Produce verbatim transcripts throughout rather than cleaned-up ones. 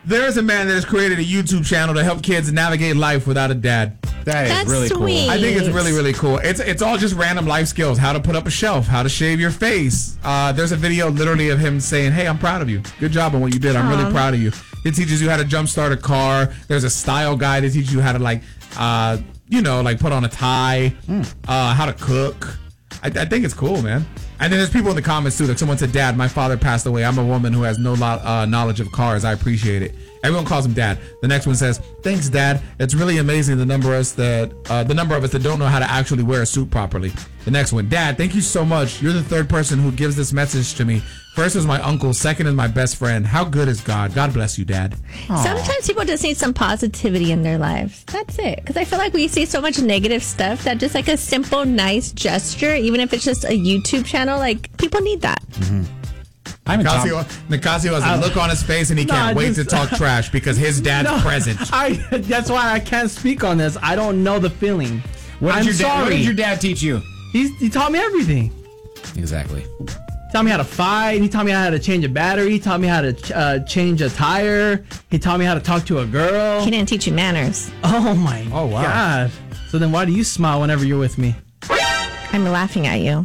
There's a man that has created a YouTube channel to help kids navigate life without a dad. That is That's really sweet. cool. I think it's really, really cool. It's it's all just random life skills. How to put up a shelf, how to shave your face. Uh, there's a video literally of him saying, hey, I'm proud of you. Good job on what you did. I'm really proud of you. It teaches you how to jumpstart a car. There's a style guide that teaches you how to, like, uh, you know, like put on a tie, mm. uh, how to cook. I, I think it's cool, man. And then there's people in the comments, too. Like someone said, Dad, my father passed away. I'm a woman who has no lo- uh, knowledge of cars. I appreciate it. Everyone calls him Dad. The next one says, thanks, Dad. It's really amazing the number of us that uh, the number of us that don't know how to actually wear a suit properly. The next one, Dad, thank you so much. You're the third person who gives this message to me. First is my uncle. Second is my best friend. How good is God? God bless you, Dad. Aww. Sometimes people just need some positivity in their lives. That's it. Because I feel like we see so much negative stuff that just like a simple, nice gesture, even if it's just a YouTube channel, like people need that. Mm-hmm. Nicasio, Nicasio has a look on his face and he can't no, wait just, to talk trash because his dad's no, present. I, that's why I can't speak on this. I don't know the feeling. What did, I'm your, sorry. Dad, what did your dad teach you? He's, he taught me everything. Exactly. He taught me how to fight. He taught me how to change a battery. He taught me how to uh, change a tire. He taught me how to talk to a girl. He didn't teach you manners. Oh, my oh, wow. God. So then why do you smile whenever you're with me? I'm laughing at you.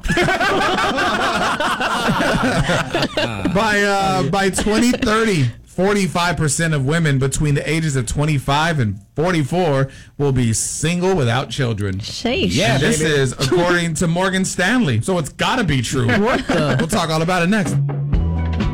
by uh, by twenty thirty, forty-five percent of women between the ages of twenty-five and forty-four will be single without children. Sheesh. Yeah, this is according to Morgan Stanley, so it's got to be true. What the? We'll talk all about it next.